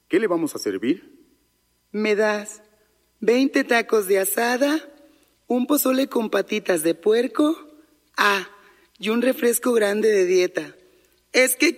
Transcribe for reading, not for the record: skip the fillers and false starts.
¿Qué le vamos a servir? Me das 20 tacos de asada, un pozole con patitas de puerco, y un refresco grande de dieta. Es que